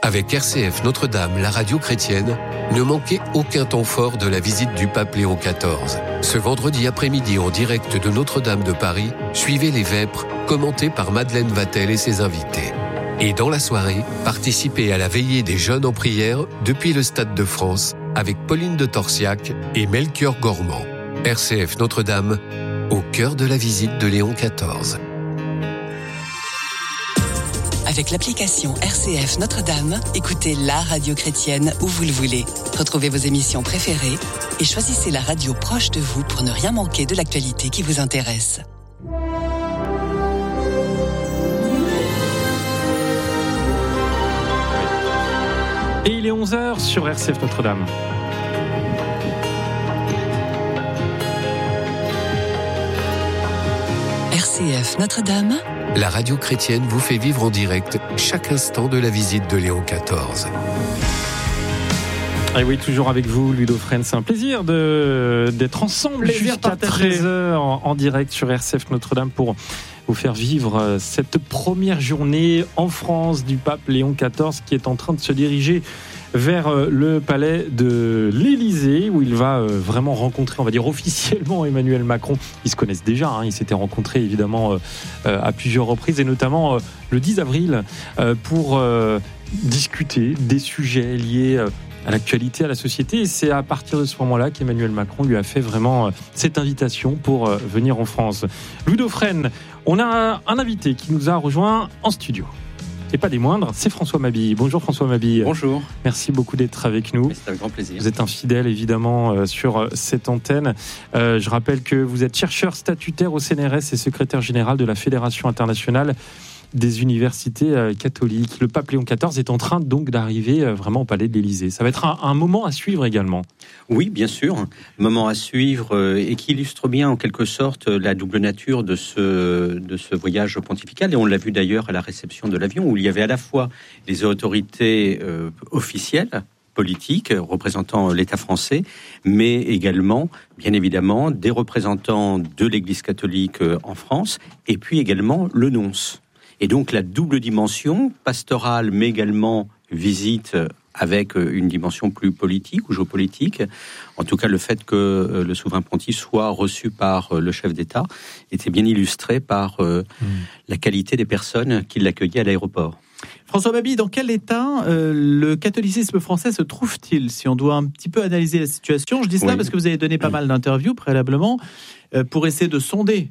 Avec RCF Notre-Dame, la radio chrétienne, ne manquez aucun temps fort de la visite du pape Léon XIV. Ce vendredi après-midi en direct de Notre-Dame de Paris, suivez les Vêpres, commentés par Madeleine Vatel et ses invités. Et dans la soirée, participez à la veillée des jeunes en prière depuis le Stade de France avec Pauline de Torsiac et Melchior Gormand. RCF Notre-Dame, au cœur de la visite de Léon XIV. Avec l'application RCF Notre-Dame, écoutez la radio chrétienne où vous le voulez. Retrouvez vos émissions préférées et choisissez la radio proche de vous pour ne rien manquer de l'actualité qui vous intéresse. Et il est 11h sur RCF Notre-Dame. RCF Notre-Dame, la radio chrétienne vous fait vivre en direct chaque instant de la visite de Léon XIV. Et oui, toujours avec vous, Ludo Fresne. C'est un plaisir d'être ensemble jusqu'à 13h en direct sur RCF Notre-Dame pour vous faire vivre cette première journée en France du pape Léon XIV qui est en train de se diriger vers le palais de l'Élysée où il va vraiment rencontrer, on va dire officiellement, Emmanuel Macron. Ils se connaissent déjà, ils s'étaient rencontrés évidemment à plusieurs reprises et notamment le 10 avril pour discuter des sujets liés à l'actualité, à la société. Et c'est à partir de ce moment-là qu'Emmanuel Macron lui a fait vraiment cette invitation pour venir en France. Ludo Fresne, on a un invité qui nous a rejoint en studio. Et pas des moindres, c'est François Mabille. Bonjour François Mabille. Bonjour. Merci beaucoup d'être avec nous. C'est avec grand plaisir. Vous êtes un fidèle évidemment sur cette antenne. Je rappelle que vous êtes chercheur statutaire au CNRS et secrétaire général de la Fédération internationale des universités catholiques. Le pape Léon XIV est en train donc d'arriver vraiment au palais de l'Élysée. Ça va être un moment à suivre également. Oui, bien sûr, un moment à suivre et qui illustre bien en quelque sorte la double nature de ce voyage pontifical. Et on l'a vu d'ailleurs à la réception de l'avion où il y avait à la fois les autorités officielles, politiques, représentant l'État français, mais également, bien évidemment, des représentants de l'Église catholique en France et puis également le nonce. Et donc la double dimension pastorale, mais également visite avec une dimension plus politique ou géopolitique. En tout cas, le fait que le souverain pontife soit reçu par le chef d'État était bien illustré par la qualité des personnes qui l'accueillaient à l'aéroport. François Mabille, dans quel état le catholicisme français se trouve-t-il, si on doit un petit peu analyser la situation? Je dis cela parce que vous avez donné pas mal d'interviews préalablement pour essayer de sonder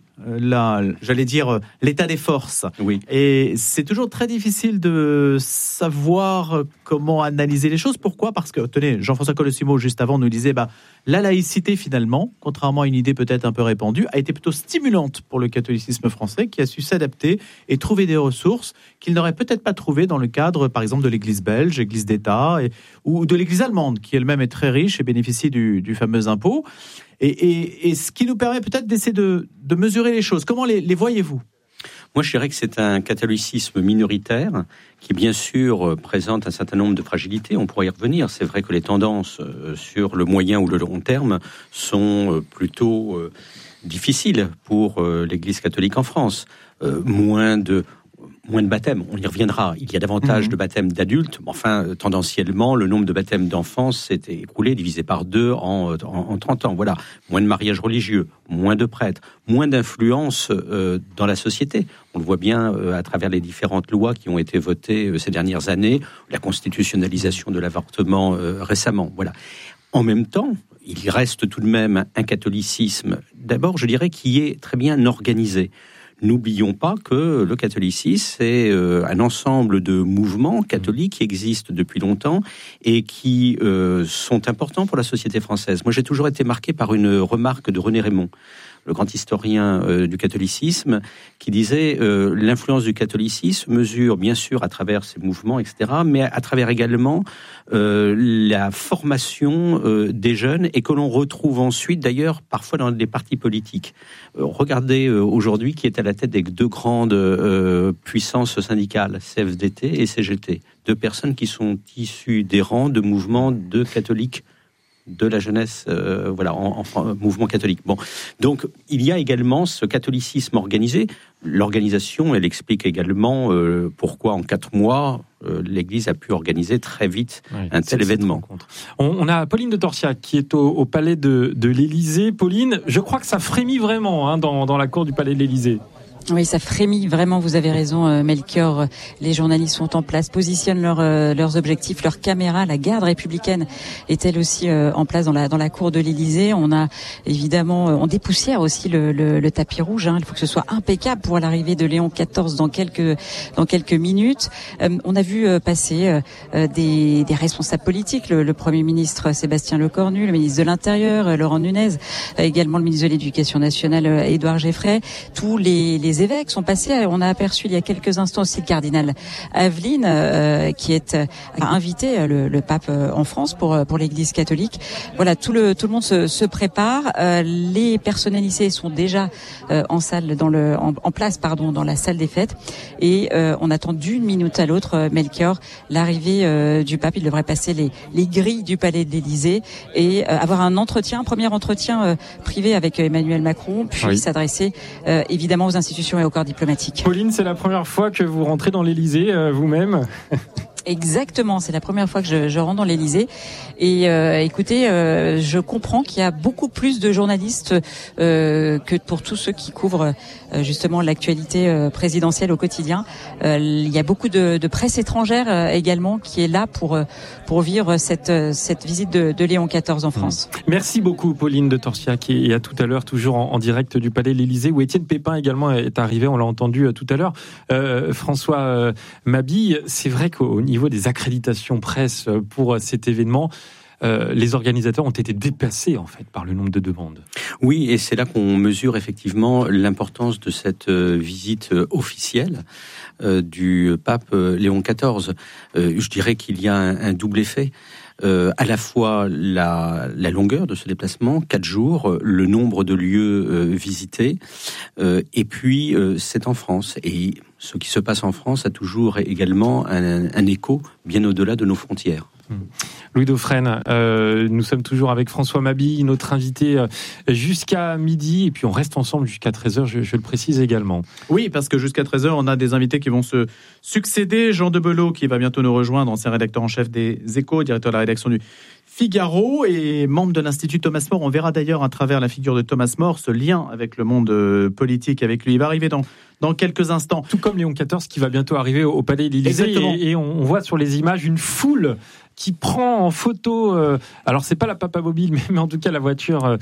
l'état des forces. Oui. Et c'est toujours très difficile de savoir comment analyser les choses. Pourquoi ? Parce que, tenez, Jean-François Colossimo, juste avant, nous disait la laïcité, finalement, contrairement à une idée peut-être un peu répandue, a été plutôt stimulante pour le catholicisme français, qui a su s'adapter et trouver des ressources qu'il n'aurait peut-être pas trouvées dans le cadre, par exemple, de l'Église belge, Église d'État, ou de l'Église allemande, qui elle-même est très riche et bénéficie du fameux impôt. Et ce qui nous permet peut-être d'essayer de mesurer les choses. Comment les voyez-vous ? Moi, je dirais que c'est un catholicisme minoritaire qui, bien sûr, présente un certain nombre de fragilités. On pourrait y revenir. C'est vrai que les tendances sur le moyen ou le long terme sont plutôt difficiles pour l'Église catholique en France. Moins de baptêmes, on y reviendra. Il y a davantage de baptêmes d'adultes. Enfin, tendanciellement, le nombre de baptêmes d'enfants s'est écroulé, divisé par 2 en 30 ans. Voilà. Moins de mariages religieux, moins de prêtres, moins d'influence dans la société. On le voit bien à travers les différentes lois qui ont été votées ces dernières années, la constitutionnalisation de l'avortement récemment. Voilà. En même temps, il reste tout de même un catholicisme, d'abord, je dirais, qui est très bien organisé. N'oublions pas que le catholicisme, c'est un ensemble de mouvements catholiques qui existent depuis longtemps et qui sont importants pour la société française. Moi, j'ai toujours été marqué par une remarque de René Raymond, le grand historien du catholicisme, qui disait l'influence du catholicisme mesure bien sûr à travers ces mouvements, etc., mais à travers également la formation des jeunes et que l'on retrouve ensuite d'ailleurs parfois dans des partis politiques. Regardez aujourd'hui qui est à la tête des 2 grandes puissances syndicales, CFDT et CGT, 2 personnes qui sont issues des rangs de mouvements de catholiques de la jeunesse, en mouvement catholique. Bon, donc il y a également ce catholicisme organisé. L'organisation, elle explique également pourquoi en 4 mois, l'Église a pu organiser très vite un tel événement. On a Pauline de Torsiac qui est au palais de l'Élysée. Pauline, je crois que ça frémit vraiment dans la cour du palais de l'Élysée. Oui, ça frémit vraiment, vous avez raison Melchior. Les journalistes sont en place, positionnent leurs objectifs, leurs caméras. La garde républicaine est elle aussi en place dans la cour de l'Élysée. On a évidemment, on dépoussière aussi le tapis rouge. Il faut que ce soit impeccable pour l'arrivée de Léon XIV dans quelques minutes. On a vu passer des responsables politiques, le Premier ministre Sébastien Lecornu, le ministre de l'Intérieur Laurent Nunez, également le ministre de l'Éducation nationale Édouard Geffray. Tous les évêques sont passés. On a aperçu il y a quelques instants aussi le cardinal Aveline qui a invité le pape en France pour l'Église catholique. Voilà, tout le monde se prépare. Les personnalités sont déjà en place dans la salle des fêtes et on attend d'une minute à l'autre, Melchior, l'arrivée du pape. Il devrait passer les grilles du palais de l'Élysée et avoir un premier entretien privé avec Emmanuel Macron, puis s'adresser évidemment aux institutions et au corps diplomatique. Pauline, c'est la première fois que vous rentrez dans l'Élysée vous-même? Exactement, c'est la première fois que je rentre dans l'Élysée et écoutez, je comprends qu'il y a beaucoup plus de journalistes que pour tous ceux qui couvrent justement l'actualité présidentielle au quotidien. Il y a beaucoup de presse étrangère également qui est là pour vivre cette visite de Léon XIV en France. Merci beaucoup Pauline de Torsiac et à tout à l'heure, toujours en direct du Palais de l'Élysée où Étienne Pépin également est arrivé, on l'a entendu tout à l'heure. François Mabille, c'est vrai qu'au niveau des accréditations presse pour cet événement, les organisateurs ont été dépassés en fait par le nombre de demandes. Oui, et c'est là qu'on mesure effectivement l'importance de cette visite officielle du pape Léon XIV. Je dirais qu'il y a un double effet. À la fois la longueur de ce déplacement, 4 jours, le nombre de lieux visités, et puis c'est en France. Et ce qui se passe en France a toujours également un écho bien au-delà de nos frontières. Louis Dauphren, nous sommes toujours avec François Mabille, notre invité jusqu'à midi, et puis on reste ensemble jusqu'à 13h, je le précise également. Oui, parce que jusqu'à 13h, on a des invités qui vont se succéder. Jean de Belot, qui va bientôt nous rejoindre, ancien rédacteur en chef des Échos, directeur de la rédaction du Figaro et membre de l'Institut Thomas More. On verra d'ailleurs à travers la figure de Thomas More ce lien avec le monde politique avec lui. Il va arriver dans quelques instants. Tout comme Léon XIV qui va bientôt arriver au Palais de l'Élysée. Et on voit sur les images une foule qui prend en photo, alors c'est pas la papamobile, mais en tout cas la voiture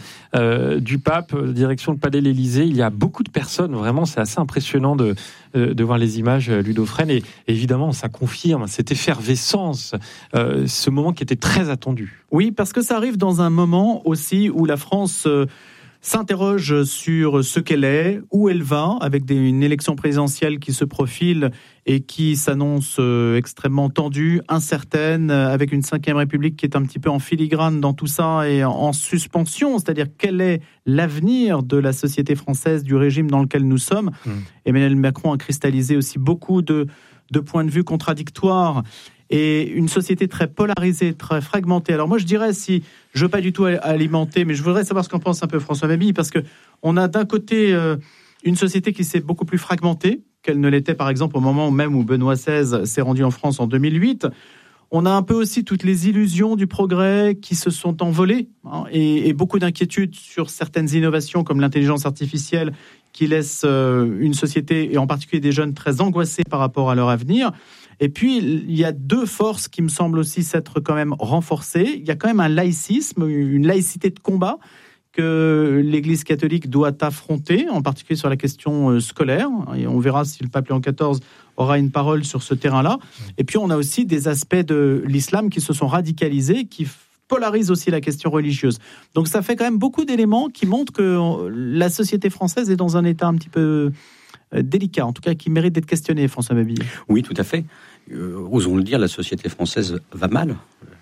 du pape, direction le Palais de l'Élysée. Il y a beaucoup de personnes, vraiment, c'est assez impressionnant de voir les images, Ludofren, et évidemment ça confirme cette effervescence, ce moment qui était très attendu. Oui, parce que ça arrive dans un moment aussi où la France s'interroge sur ce qu'elle est, où elle va, avec une élection présidentielle qui se profile et qui s'annonce extrêmement tendue, incertaine, avec une 5e République qui est un petit peu en filigrane dans tout ça et en suspension, c'est-à-dire quel est l'avenir de la société française, du régime dans lequel nous sommes. Emmanuel Macron a cristallisé aussi beaucoup de points de vue contradictoires et une société très polarisée, très fragmentée. Alors moi je dirais, si je veux pas du tout alimenter, mais je voudrais savoir ce qu'en pense un peu François Mabille, parce que on a d'un côté une société qui s'est beaucoup plus fragmentée qu'elle ne l'était par exemple au moment même où Benoît XVI s'est rendu en France en 2008. On a un peu aussi toutes les illusions du progrès qui se sont envolées, et beaucoup d'inquiétudes sur certaines innovations comme l'intelligence artificielle qui laissent une société, et en particulier des jeunes, très angoissés par rapport à leur avenir. Et puis, il y a 2 forces qui me semblent aussi s'être quand même renforcées. Il y a quand même un laïcisme, une laïcité de combat que l'Église catholique doit affronter, en particulier sur la question scolaire. Et on verra si le pape Léon XIV aura une parole sur ce terrain-là. Et puis, on a aussi des aspects de l'islam qui se sont radicalisés, qui polarisent aussi la question religieuse. Donc, ça fait quand même beaucoup d'éléments qui montrent que la société française est dans un état un petit peu délicat, en tout cas qui mérite d'être questionné, François Mabille. Oui, tout à fait. Osons le dire, la société française va mal.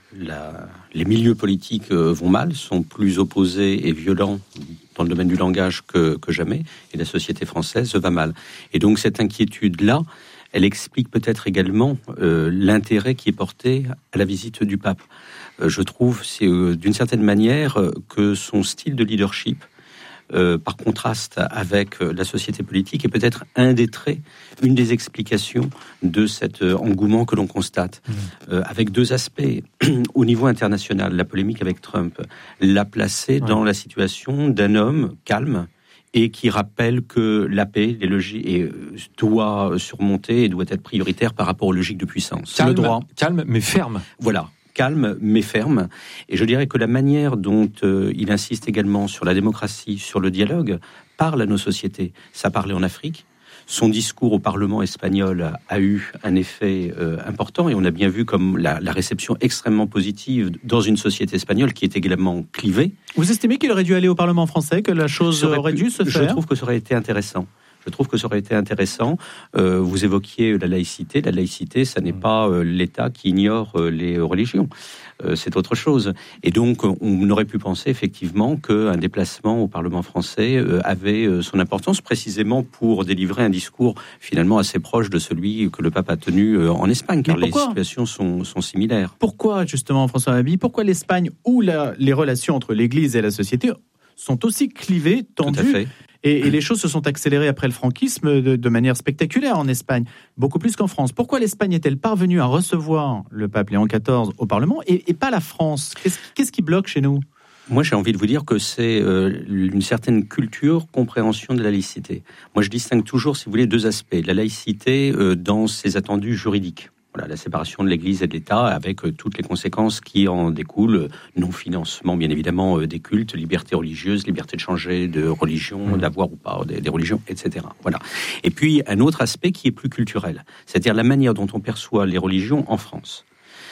Les milieux politiques vont mal, sont plus opposés et violents dans le domaine du langage que jamais, et la société française va mal. Et donc cette inquiétude-là, elle explique peut-être également l'intérêt qui est porté à la visite du pape. Je trouve, c'est d'une certaine manière, que son style de leadership par contraste avec la société politique, est peut-être un des traits, une des explications de cet engouement que l'on constate, avec deux aspects. Au niveau international, la polémique avec Trump l'a placé dans la situation d'un homme calme, et qui rappelle que la paix doit surmonter et doit être prioritaire par rapport aux logiques de puissance. Calme, le droit. Calme mais ferme. Voilà, calme mais ferme. Et je dirais que la manière dont il insiste également sur la démocratie, sur le dialogue, parle à nos sociétés. Ça parlait en Afrique. Son discours au Parlement espagnol a eu un effet important et on a bien vu comme la réception extrêmement positive dans une société espagnole qui est également clivée. Vous estimez qu'il aurait dû aller au Parlement français, que la chose aurait dû se faire ? Je trouve que ça aurait été intéressant. Vous évoquiez la laïcité. La laïcité, ça n'est pas l'État qui ignore les religions. C'est autre chose. Et donc, on aurait pu penser effectivement qu'un déplacement au Parlement français avait son importance, précisément pour délivrer un discours finalement assez proche de celui que le pape a tenu en Espagne, car les situations sont similaires. Pourquoi, justement, François Mabille, pourquoi l'Espagne, où les relations entre l'Église et la société sont aussi clivées, tendues ? Tout à fait. Et les choses se sont accélérées après le franquisme de manière spectaculaire en Espagne, beaucoup plus qu'en France. Pourquoi l'Espagne est-elle parvenue à recevoir le pape Léon XIV au Parlement et pas la France ? Qu'est-ce qui bloque chez nous ? Moi, j'ai envie de vous dire que c'est une certaine culture, compréhension de la laïcité. Moi, je distingue toujours, si vous voulez, deux aspects. La laïcité dans ses attendus juridiques. Voilà, la séparation de l'Église et de l'État avec toutes les conséquences qui en découlent, non-financement bien évidemment des cultes, liberté religieuse, liberté de changer de religion, d'avoir ou pas des religions, etc. Voilà. Et puis un autre aspect qui est plus culturel, c'est-à-dire la manière dont on perçoit les religions en France.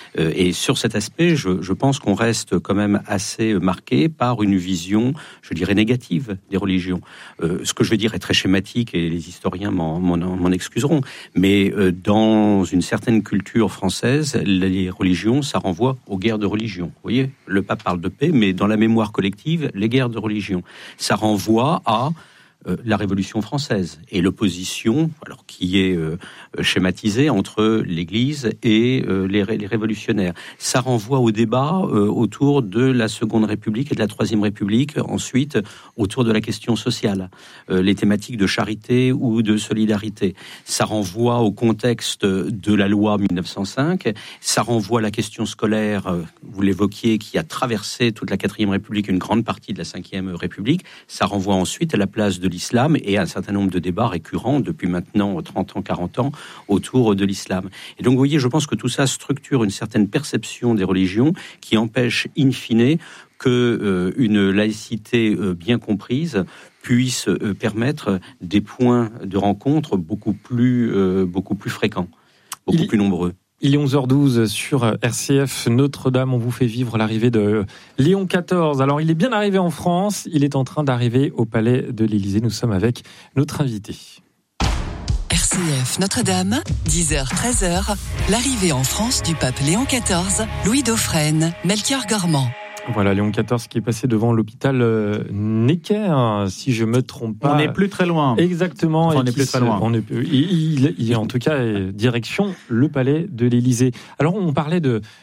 Et sur cet aspect, je pense qu'on reste quand même assez marqué par une vision, je dirais, négative des religions. Ce que je vais dire est très schématique et les historiens m'en excuseront. Mais dans une certaine culture française, les religions, ça renvoie aux guerres de religion. Vous voyez, le pape parle de paix, mais dans la mémoire collective, les guerres de religion. Ça renvoie à la Révolution française et l'opposition, alors qui est schématisée entre l'Église et les révolutionnaires. Ça renvoie au débat autour de la Seconde République et de la Troisième République, ensuite autour de la question sociale, les thématiques de charité ou de solidarité. Ça renvoie au contexte de la loi 1905, ça renvoie à la question scolaire, vous l'évoquiez, qui a traversé toute la Quatrième République, une grande partie de la Cinquième République. Ça renvoie ensuite à la place de l'islam et un certain nombre de débats récurrents depuis maintenant 30 ans, 40 ans autour de l'islam. Et donc, vous voyez, je pense que tout ça structure une certaine perception des religions qui empêche, in fine, que une laïcité bien comprise puisse permettre des points de rencontre beaucoup plus fréquents, beaucoup plus nombreux. Il est 11h12 sur RCF Notre-Dame. On vous fait vivre l'arrivée de Léon XIV. Alors, il est bien arrivé en France. Il est en train d'arriver au palais de l'Élysée. Nous sommes avec notre invité. RCF Notre-Dame, 10h, 13h. L'arrivée en France du pape Léon XIV, Louis Dauphren, Melchior Gormand. Voilà, Léon XIV qui est passé devant l'hôpital Necker, si je me trompe pas. On n'est plus très loin. Exactement. Enfin, on n'est plus très loin. Il est en tout cas direction le palais de l'Élysée. Alors, vous parliez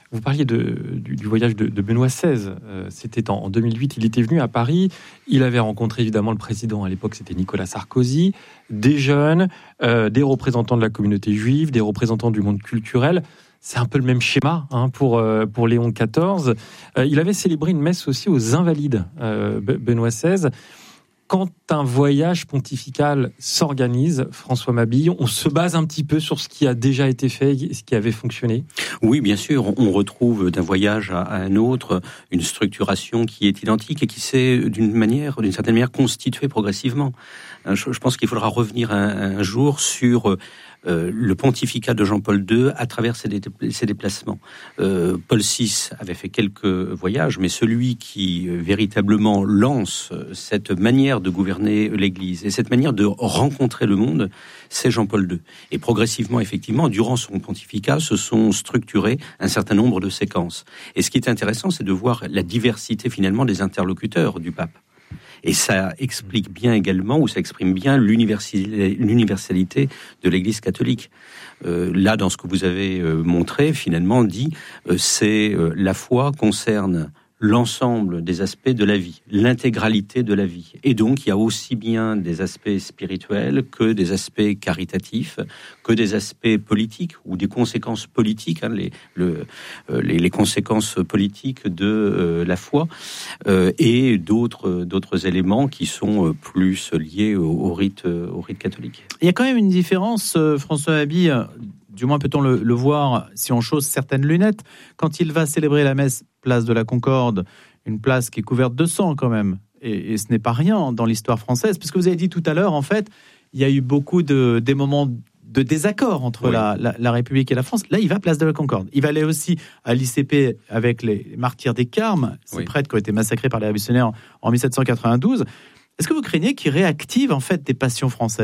du voyage de Benoît XVI. C'était en 2008. Il était venu à Paris. Il avait rencontré évidemment le président. À l'époque, c'était Nicolas Sarkozy. Des jeunes, des représentants de la communauté juive, des représentants du monde culturel. C'est un peu le même schéma pour Léon XIV. Il avait célébré une messe aussi aux Invalides, Benoît XVI. Quand un voyage pontifical s'organise, François Mabille, on se base un petit peu sur ce qui a déjà été fait, ce qui avait fonctionné ? Oui, bien sûr. On retrouve d'un voyage à un autre une structuration qui est identique et qui s'est d'une certaine manière constituée progressivement. Je pense qu'il faudra revenir un jour sur le pontificat de Jean-Paul II à travers ses déplacements. Paul VI avait fait quelques voyages, mais celui qui véritablement lance cette manière de gouverner l'Église et cette manière de rencontrer le monde, c'est Jean-Paul II. Et progressivement, effectivement, durant son pontificat, se sont structurés un certain nombre de séquences. Et ce qui est intéressant, c'est de voir la diversité finalement des interlocuteurs du pape. Et ça explique bien également, ou ça exprime bien l'universalité de l'Église catholique. Là, dans ce que vous avez montré, finalement, dit, c'est la foi concerne l'ensemble des aspects de la vie, l'intégralité de la vie. Et donc, il y a aussi bien des aspects spirituels que des aspects caritatifs, que des aspects politiques ou des conséquences politiques, les conséquences politiques de la foi, et d'autres éléments qui sont plus liés au rite catholique. Il y a quand même une différence, François Maby, du moins peut-on le voir si on chausse certaines lunettes, quand il va célébrer la messe place de la Concorde, une place qui est couverte de sang quand même, et ce n'est pas rien dans l'histoire française, parce que vous avez dit tout à l'heure, en fait, il y a eu beaucoup des moments de désaccord entre la République et la France. Là, il va place de la Concorde. Il va aller aussi à l'ICP avec les martyrs des Carmes, ces prêtres qui ont été massacrés par les révolutionnaires en 1792. Est-ce que vous craignez qu'il réactive en fait des passions françaises ?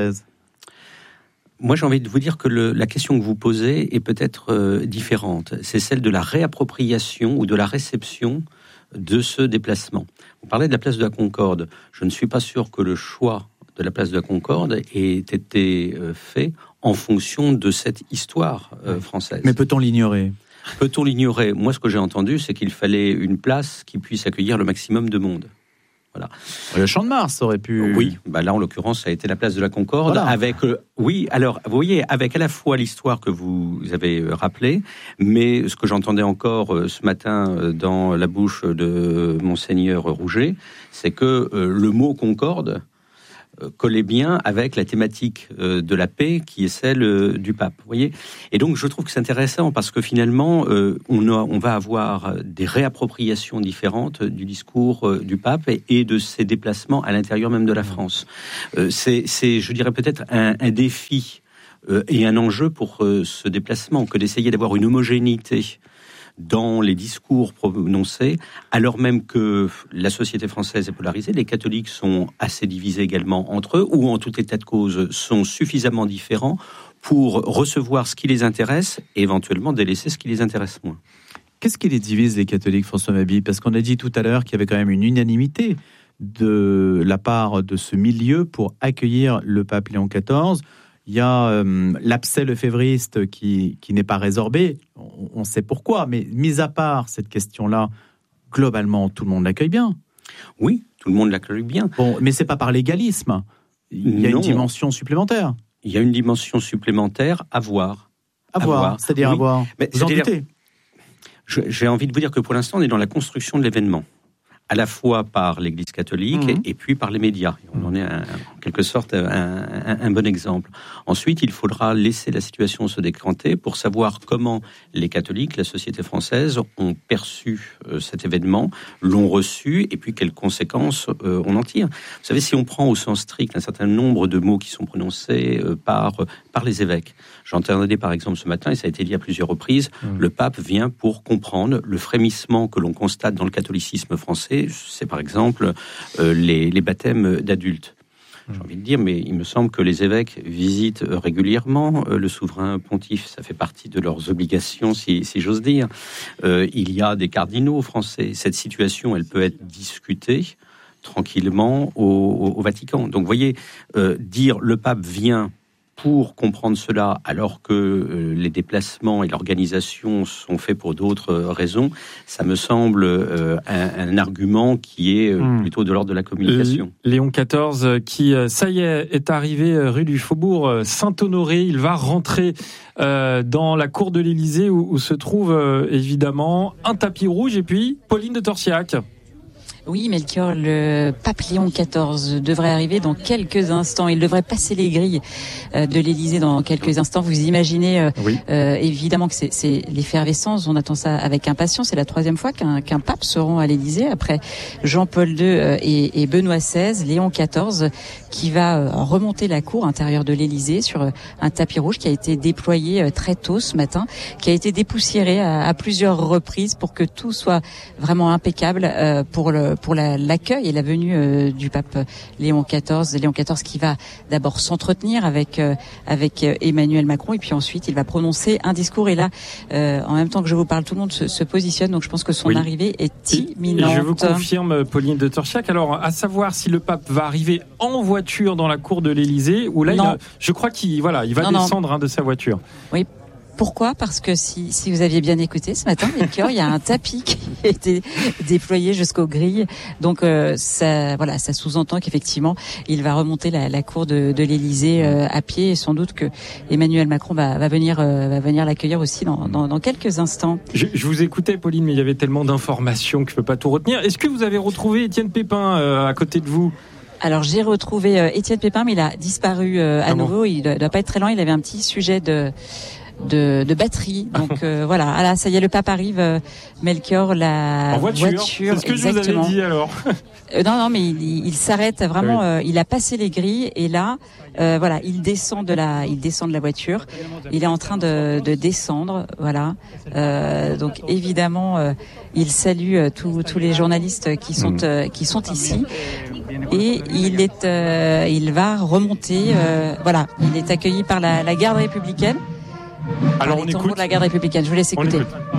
Moi, j'ai envie de vous dire que la question que vous posez est peut-être différente. C'est celle de la réappropriation ou de la réception de ce déplacement. Vous parlez de la place de la Concorde. Je ne suis pas sûr que le choix de la place de la Concorde ait été fait en fonction de cette histoire française. Mais peut-on l'ignorer ? Peut-on l'ignorer ? Moi, ce que j'ai entendu, c'est qu'il fallait une place qui puisse accueillir le maximum de monde. Voilà. Le Champ de Mars aurait pu... Oui, là en l'occurrence ça a été la place de la Concorde, voilà. Avec alors vous voyez, avec à la fois l'histoire que vous avez rappelée, mais ce que j'entendais encore ce matin dans la bouche de Monseigneur Rouget, c'est que le mot Concorde collait bien avec la thématique de la paix qui est celle du pape, vous voyez. Et donc je trouve que c'est intéressant parce que finalement on va avoir des réappropriations différentes du discours du pape et de ses déplacements à l'intérieur même de la France. C'est je dirais peut-être un défi et un enjeu pour ce déplacement que d'essayer d'avoir une homogénéité dans les discours prononcés, alors même que la société française est polarisée, les catholiques sont assez divisés également entre eux, ou en tout état de cause sont suffisamment différents pour recevoir ce qui les intéresse et éventuellement délaisser ce qui les intéresse moins. Qu'est-ce qui les divise, les catholiques, François Maby ? Parce qu'on a dit tout à l'heure qu'il y avait quand même une unanimité de la part de ce milieu pour accueillir le pape Léon XIV. Il y a l'abcès lefévriste qui n'est pas résorbé, on sait pourquoi, mais mis à part cette question-là, globalement, tout le monde l'accueille bien. Oui, tout le monde l'accueille bien. Bon, mais c'est pas par légalisme, il y a une dimension supplémentaire. Il y a une dimension supplémentaire à voir. C'est-à-dire à voir. Vous en doutez ? J'ai envie de vous dire que pour l'instant, on est dans la construction de l'événement. À la fois par l'Église catholique et puis par les médias. On en est en quelque sorte un bon exemple. Ensuite, il faudra laisser la situation se décanter pour savoir comment les catholiques, la société française, ont perçu cet événement, l'ont reçu, et puis quelles conséquences on en tire. Vous savez, si on prend au sens strict un certain nombre de mots qui sont prononcés par les évêques. J'entendais par exemple ce matin, et ça a été dit à plusieurs reprises, le pape vient pour comprendre le frémissement que l'on constate dans le catholicisme français. C'est par exemple les baptêmes d'adultes. J'ai envie de dire, mais il me semble que les évêques visitent régulièrement le souverain pontife. Ça fait partie de leurs obligations, si j'ose dire. Il y a des cardinaux français. Cette situation, elle peut être discutée tranquillement au Vatican. Donc, vous voyez, dire le pape vient pour comprendre cela, alors que les déplacements et l'organisation sont faits pour d'autres raisons, ça me semble un argument qui est plutôt de l'ordre de la communication. Léon XIV, qui, ça y est arrivé rue du Faubourg Saint-Honoré. Il va rentrer dans la cour de l'Élysée où se trouve évidemment un tapis rouge et puis Pauline de Torsiac. Oui, Melchior, le pape Léon XIV devrait arriver dans quelques instants. Il devrait passer les grilles de l'Élysée dans quelques instants. Vous imaginez évidemment que c'est l'effervescence. On attend ça avec impatience. C'est la 3e fois qu'un pape se rend à l'Élysée après Jean-Paul II et Benoît XVI. Léon XIV qui va remonter la cour intérieure de l'Élysée sur un tapis rouge qui a été déployé très tôt ce matin, qui a été dépoussiéré à plusieurs reprises pour que tout soit vraiment impeccable pour l'accueil et la venue du pape Léon XIV. Léon XIV qui va d'abord s'entretenir avec Emmanuel Macron et puis ensuite il va prononcer un discours. Et là, en même temps que je vous parle, tout le monde se positionne. Donc je pense que son arrivée est imminente. Et je vous confirme, Pauline de Torsiac. Alors, à savoir si le pape va arriver en voiture dans la cour de l'Élysée ou là, je crois qu'il va descendre de sa voiture. Oui. Pourquoi ? Parce que si vous aviez bien écouté ce matin, Melchior, il y a un tapis qui a été déployé jusqu'aux grilles. Donc ça sous-entend qu'effectivement, il va remonter la cour de l'Élysée à pied. Et sans doute que Emmanuel Macron va venir l'accueillir aussi dans quelques instants. Je vous écoutais, Pauline, mais il y avait tellement d'informations que je peux pas tout retenir. Est-ce que vous avez retrouvé Étienne Pépin à côté de vous ? Alors j'ai retrouvé Étienne Pépin, mais il a disparu à nouveau. Il doit pas être très loin. Il avait un petit sujet de batterie. Donc voilà. Ah là, ça y est, le pape arrive. Melchior, la voiture. C'est ce que exactement. je vous avais dit alors. Non, mais il s'arrête vraiment. Ah oui. Il a passé les grilles et là, il descend de la voiture. Il est en train de descendre. Voilà. Donc évidemment, il salue tous les journalistes qui sont ici. Et il va remonter. Il est accueilli par la garde républicaine. Alors on écoute. De la garde républicaine. Je vous laisse écouter.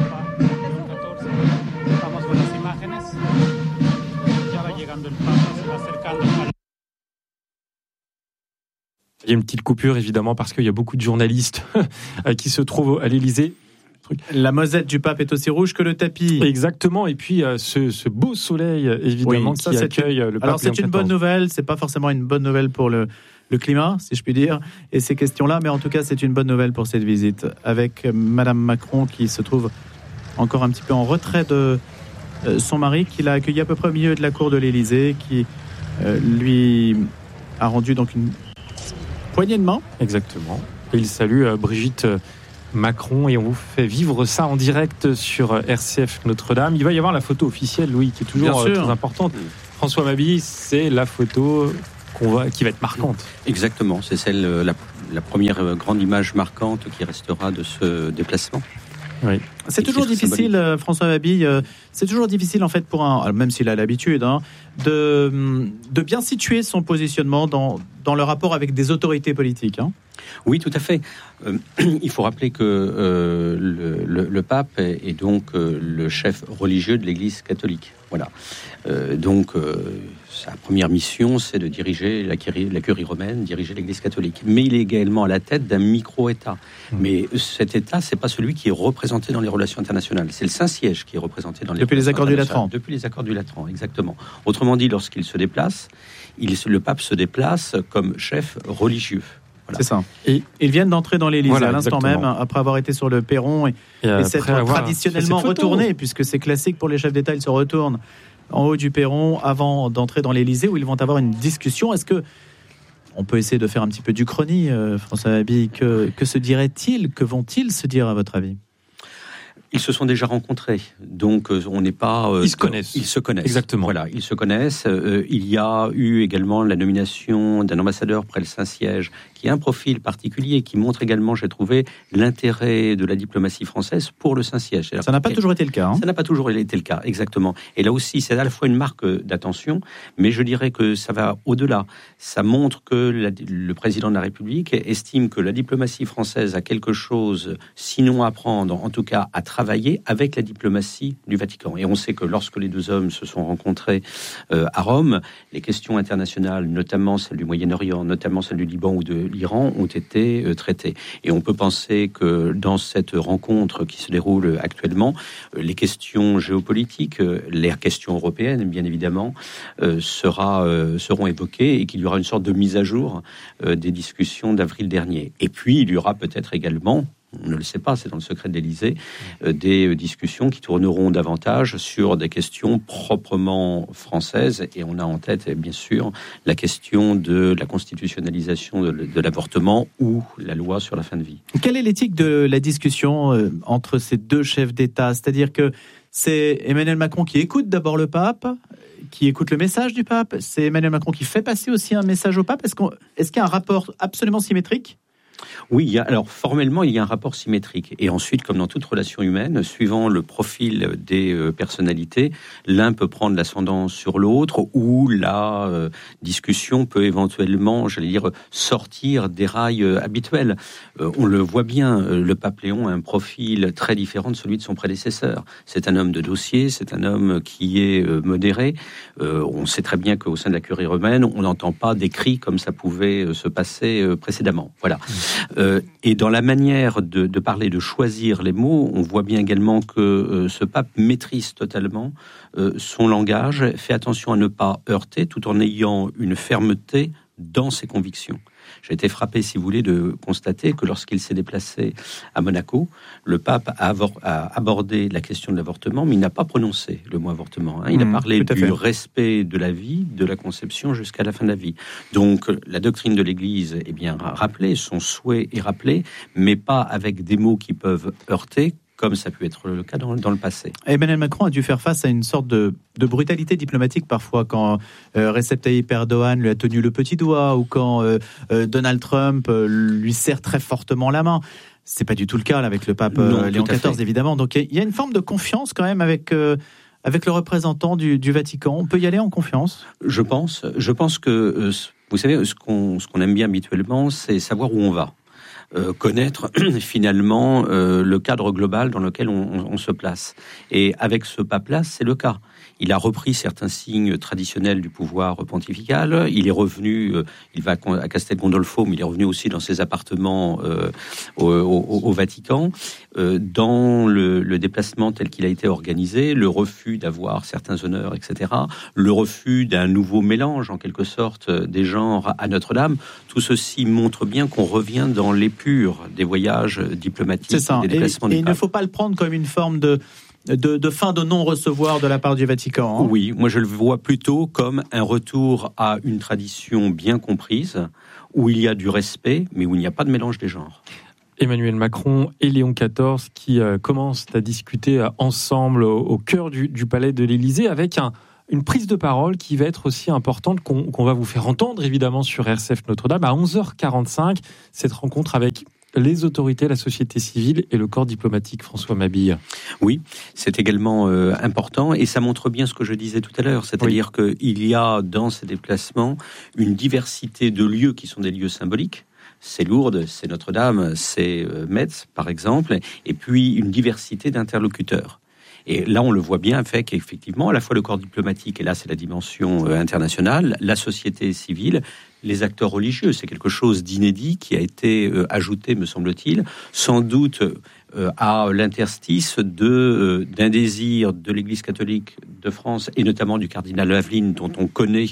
Il y a une petite coupure évidemment parce qu'il y a beaucoup de journalistes qui se trouvent à l'Élysée. La mosette du pape est aussi rouge que le tapis. Exactement. Et puis ce beau soleil évidemment qui accueille le pape. Alors c'est une bonne nouvelle. C'est pas forcément une bonne nouvelle pour le climat, si je puis dire, et ces questions-là, mais en tout cas, c'est une bonne nouvelle pour cette visite, avec Madame Macron qui se trouve encore un petit peu en retrait de son mari, qui l'a accueilli à peu près au milieu de la cour de l'Élysée, qui lui a rendu donc une poignée de main. Exactement. Et il salue Brigitte Macron, et on vous fait vivre ça en direct sur RCF Notre-Dame. Il va y avoir la photo officielle, Louis, qui est toujours très importante. François Mabille, c'est la photo qui va être marquante. Exactement, c'est celle, la première grande image marquante qui restera de ce déplacement. Oui. C'est toujours difficile, François Mabille, c'est toujours difficile en fait même s'il a l'habitude, de bien situer son positionnement dans le rapport avec des autorités politiques. Oui, tout à fait. Il faut rappeler que le pape est donc le chef religieux de l'Église catholique. Voilà. Sa première mission, c'est de diriger la curie romaine, diriger l'Église catholique. Mais il est également à la tête d'un micro-État. Mais cet État, c'est pas celui qui est représenté dans les relations internationales. C'est le Saint-Siège qui est représenté dans les Depuis les accords du Latran. Depuis les accords du Latran, exactement. Autrement dit, lorsqu'il se déplace, le pape se déplace comme chef religieux. Voilà. C'est ça. Et ils viennent d'entrer dans l'Élysée à l'instant même, après avoir été sur le perron et s'être traditionnellement retournés, puisque c'est classique pour les chefs d'État, ils se retournent en haut du perron avant d'entrer dans l'Élysée où ils vont avoir une discussion. Est-ce que on peut essayer de faire un petit peu d'Uchronie, François Mabille, que se dirait-il, que vont-ils se dire à votre avis ? Ils se sont déjà rencontrés, donc on n'est pas... Ils se connaissent. Ils se connaissent. Exactement. Voilà, ils se connaissent. Il y a eu également la nomination d'un ambassadeur près le Saint-Siège, qui a un profil particulier, qui montre également, j'ai trouvé, l'intérêt de la diplomatie française pour le Saint-Siège. Ça n'a pas toujours été le cas. Ça n'a pas toujours été le cas, exactement. Et là aussi, c'est à la fois une marque d'attention, mais je dirais que ça va au-delà. Ça montre que le président de la République estime que la diplomatie française a quelque chose, sinon à apprendre, en tout cas à travailler avec la diplomatie du Vatican. Et on sait que lorsque les deux hommes se sont rencontrés à Rome, les questions internationales, notamment celles du Moyen-Orient, notamment celles du Liban ou de l'Iran, ont été traitées. Et on peut penser que dans cette rencontre qui se déroule actuellement, les questions géopolitiques, les questions européennes, bien évidemment, seront évoquées et qu'il y aura une sorte de mise à jour des discussions d'avril dernier. Et puis, il y aura peut-être également, on ne le sait pas, c'est dans le secret de l'Élysée, des discussions qui tourneront davantage sur des questions proprement françaises. Et on a en tête, bien sûr, la question de la constitutionnalisation de l'avortement ou la loi sur la fin de vie. Quelle est l'éthique de la discussion entre ces deux chefs d'État ? C'est-à-dire que c'est Emmanuel Macron qui écoute d'abord le pape, qui écoute le message du pape. C'est Emmanuel Macron qui fait passer aussi un message au pape. Est-ce qu'il y a un rapport absolument symétrique ? Oui, alors formellement, il y a un rapport symétrique. Et ensuite, comme dans toute relation humaine, suivant le profil des personnalités, l'un peut prendre l'ascendant sur l'autre ou la discussion peut éventuellement, sortir des rails habituels. On le voit bien, le pape Léon a un profil très différent de celui de son prédécesseur. C'est un homme de dossier, c'est un homme qui est modéré. On sait très bien qu'au sein de la curie romaine, on n'entend pas des cris comme ça pouvait se passer précédemment. Voilà. Et dans la manière de parler, de choisir les mots, on voit bien également que ce pape maîtrise totalement son langage, fait attention à ne pas heurter, tout en ayant une fermeté dans ses convictions. J'ai été frappé, si vous voulez, de constater que lorsqu'il s'est déplacé à Monaco, le pape a abordé la question de l'avortement, mais il n'a pas prononcé le mot avortement. Il a parlé du respect de la vie, de la conception jusqu'à la fin de la vie. Donc, la doctrine de l'Église est bien rappelée, son souhait est rappelé, mais pas avec des mots qui peuvent heurter, comme ça a pu être le cas dans le passé. Emmanuel Macron a dû faire face à une sorte de brutalité diplomatique parfois, quand Recep Tayyip Erdogan lui a tenu le petit doigt, ou quand Donald Trump lui serre très fortement la main. C'est pas du tout le cas là, avec le pape Léon XIV, évidemment. Donc il y a une forme de confiance quand même avec le représentant du Vatican. On peut y aller en confiance ? Je pense que, vous savez, ce qu'on aime bien habituellement, c'est savoir où on va. Connaître finalement le cadre global dans lequel on se place. Et avec ce pape-là, c'est le cas. Il a repris certains signes traditionnels du pouvoir pontifical. Il est revenu, il va à Castel Gandolfo, mais il est revenu aussi dans ses appartements au Vatican. Dans le déplacement tel qu'il a été organisé, le refus d'avoir certains honneurs, etc., le refus d'un nouveau mélange, en quelque sorte, des genres à Notre-Dame, tout ceci montre bien qu'on revient dans l'épure des voyages diplomatiques. C'est ça. Des déplacements et il ne faut pas le prendre comme une forme de fin de non-recevoir de la part du Vatican. Oui, moi je le vois plutôt comme un retour à une tradition bien comprise, où il y a du respect, mais où il n'y a pas de mélange des genres. Emmanuel Macron et Léon XIV qui commencent à discuter ensemble au cœur du palais de l'Élysée, avec une prise de parole qui va être aussi importante, qu'on va vous faire entendre évidemment sur RCF Notre-Dame à 11h45, cette rencontre avec les autorités, la société civile et le corps diplomatique. François Mabille. Oui, c'est également important, et ça montre bien ce que je disais tout à l'heure, c'est-à-dire qu'il y a dans ces déplacements une diversité de lieux qui sont des lieux symboliques. C'est Lourdes, c'est Notre-Dame, c'est Metz par exemple, et puis une diversité d'interlocuteurs. Et là, on le voit bien, fait qu'effectivement, à la fois le corps diplomatique, et là, c'est la dimension internationale, la société civile, les acteurs religieux, c'est quelque chose d'inédit qui a été ajouté, me semble-t-il, sans doute à l'interstice d'un désir de l'Église catholique de France, et notamment du cardinal Aveline, dont on connaît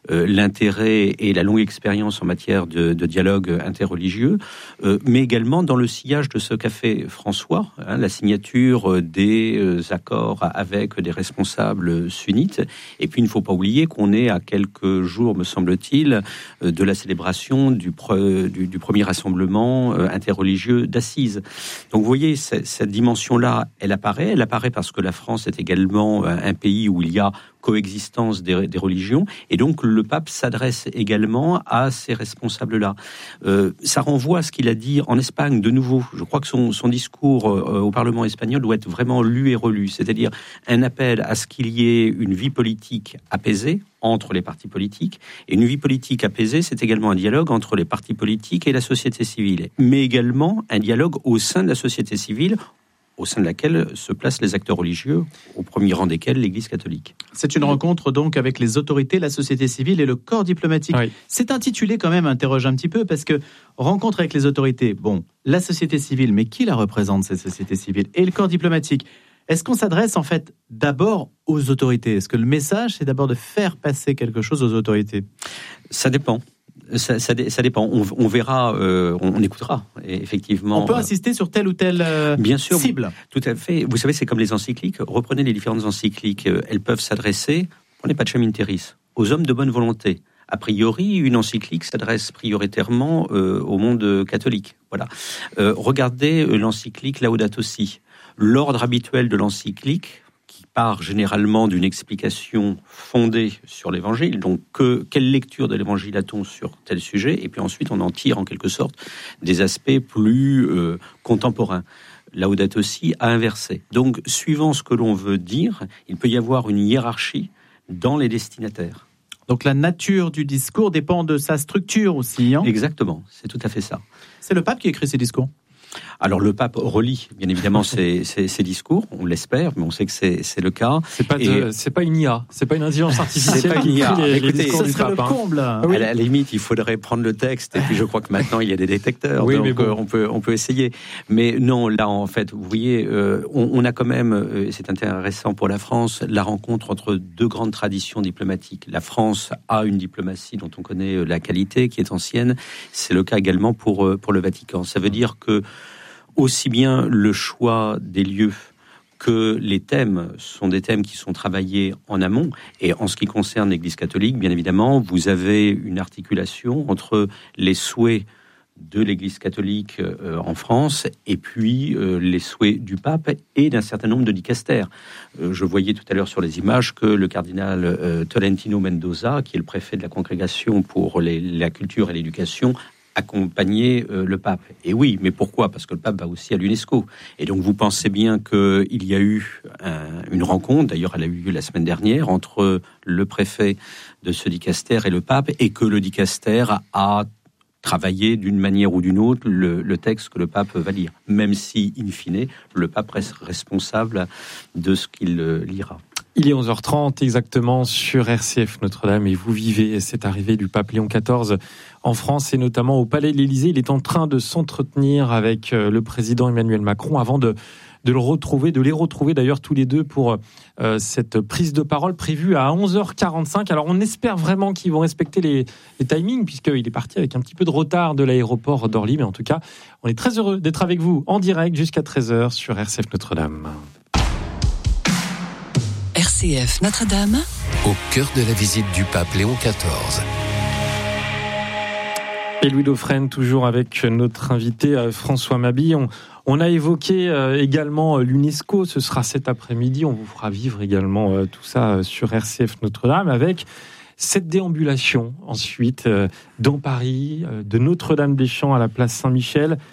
l'intérêt et la longue expérience en matière de dialogue interreligieux, mais également dans le sillage de ce qu'a fait François, la signature des accords avec des responsables sunnites. Et puis, il ne faut pas oublier qu'on est à quelques jours, me semble-t-il, de la célébration du premier rassemblement interreligieux d'Assise. Donc, vous voyez, cette dimension-là, elle apparaît parce que la France est également un pays où il y a coexistence des religions, et donc le pape s'adresse également à ces responsables-là. Ça renvoie à ce qu'il a dit en Espagne, de nouveau. Je crois que son discours au Parlement espagnol doit être vraiment lu et relu, c'est-à-dire un appel à ce qu'il y ait une vie politique apaisée entre les partis politiques, et une vie politique apaisée, c'est également un dialogue entre les partis politiques et la société civile, mais également un dialogue au sein de la société civile, au sein de laquelle se placent les acteurs religieux, au premier rang desquels l'Église catholique. C'est une rencontre donc avec les autorités, la société civile et le corps diplomatique. Oui. C'est intitulé quand même, interroge un petit peu, parce que rencontre avec les autorités, la société civile, mais qui la représente, cette société civile, et le corps diplomatique? Est-ce qu'on s'adresse en fait d'abord aux autorités? Est-ce que le message, c'est d'abord de faire passer quelque chose aux autorités? Ça dépend. Ça dépend. On verra, on écoutera. Et effectivement, on peut insister sur telle ou telle bien sûr, cible. Tout à fait. Vous savez, c'est comme les encycliques. Reprenez les différentes encycliques. Elles peuvent s'adresser, prenez Pacem Terris, aux hommes de bonne volonté. A priori, une encyclique s'adresse prioritairement au monde catholique. Voilà. Regardez l'encyclique Laudato Si. L'ordre habituel de l'encyclique, qui part généralement d'une explication fondée sur l'évangile, donc quelle lecture de l'évangile a-t-on sur tel sujet, et puis ensuite on en tire en quelque sorte des aspects plus contemporains. Laudato Si a inversé. Donc, suivant ce que l'on veut dire, il peut y avoir une hiérarchie dans les destinataires. Donc la nature du discours dépend de sa structure aussi. Exactement, c'est tout à fait ça. C'est le pape qui écrit ses discours? Alors le pape relit bien évidemment ses discours, on l'espère, mais on sait que c'est le cas. C'est pas une IA, c'est pas une intelligence artificielle qui écrit les discours du pape. Le comble. À la limite, il faudrait prendre le texte, et puis je crois que maintenant il y a des détecteurs, donc mais bon. on peut essayer. Mais non, là en fait, vous voyez, on a quand même, c'est intéressant pour la France, la rencontre entre deux grandes traditions diplomatiques. La France a une diplomatie dont on connaît la qualité, qui est ancienne. C'est le cas également pour le Vatican. Ça veut dire que aussi bien le choix des lieux que les thèmes sont des thèmes qui sont travaillés en amont. Et en ce qui concerne l'Église catholique, bien évidemment, vous avez une articulation entre les souhaits de l'Église catholique en France et puis les souhaits du pape et d'un certain nombre de dicastères. Je voyais tout à l'heure sur les images que le cardinal Tolentino Mendoza, qui est le préfet de la congrégation pour la culture et l'éducation, accompagner le pape. Et oui, mais pourquoi ? Parce que le pape va aussi à l'UNESCO. Et donc vous pensez bien qu'il y a eu une rencontre, d'ailleurs elle a eu lieu la semaine dernière, entre le préfet de ce dicastère et le pape, et que le dicastère a travaillé d'une manière ou d'une autre le texte que le pape va lire, même si, in fine, le pape reste responsable de ce qu'il lira. Il est 11h30 exactement sur RCF Notre-Dame et vous vivez cette arrivée du pape Léon XIV en France et notamment au Palais de l'Élysée. Il est en train de s'entretenir avec le président Emmanuel Macron avant de les retrouver d'ailleurs tous les deux pour cette prise de parole prévue à 11h45. Alors on espère vraiment qu'ils vont respecter les timings puisqu'il est parti avec un petit peu de retard de l'aéroport d'Orly. Mais en tout cas, on est très heureux d'être avec vous en direct jusqu'à 13h sur RCF Notre-Dame. RCF Notre-Dame, au cœur de la visite du pape Léon XIV. Et Louis Dauphren, toujours avec notre invité François Mabille. On a évoqué également l'UNESCO, ce sera cet après-midi. On vous fera vivre également tout ça sur RCF Notre-Dame avec cette déambulation ensuite dans Paris, de Notre-Dame-des-Champs à la place Saint-Michel.